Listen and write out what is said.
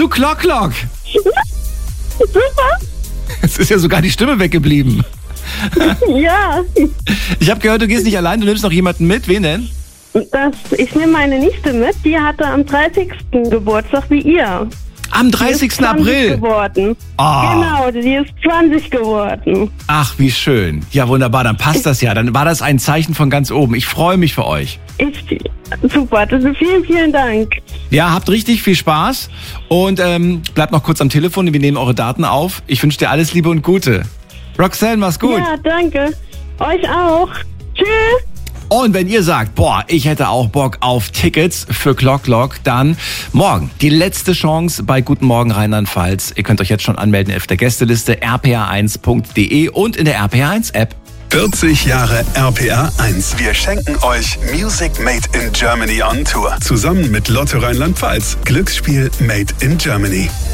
Du Glock. Super. Es ist ja sogar die Stimme weggeblieben. Ja. Ich habe gehört, du gehst nicht allein, du nimmst noch jemanden mit. Wen denn? Ich nehme meine Nichte mit, die hatte am 30. Geburtstag wie ihr. Am 30. Die ist 20 April. geworden. Oh. Genau, die ist 20 geworden. Ach, wie schön. Ja, wunderbar, dann passt das ja. Dann war das ein Zeichen von ganz oben. Ich freue mich für euch. Super, vielen, vielen Dank. Ja, habt richtig viel Spaß und bleibt noch kurz am Telefon. Wir nehmen eure Daten auf. Ich wünsche dir alles Liebe und Gute. Roxanne, mach's gut. Ja, danke. Euch auch. Tschüss. Und wenn ihr sagt, boah, ich hätte auch Bock auf Tickets für Glock, dann morgen die letzte Chance bei Guten Morgen Rheinland-Pfalz. Ihr könnt euch jetzt schon anmelden auf der Gästeliste rpa1.de und in der RPA1-App. 40 Jahre RPA1. Wir schenken euch Music Made in Germany on Tour. Zusammen mit Lotto Rheinland-Pfalz. Glücksspiel Made in Germany.